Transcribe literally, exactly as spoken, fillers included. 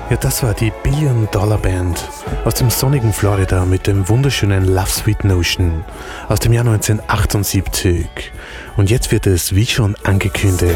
Ja, das war die Billion Dollar Band aus dem sonnigen Florida mit dem wunderschönen Love Sweet Notion aus dem Jahr neunzehnhundertachtundsiebzig. Und jetzt wird es, wie schon angekündigt,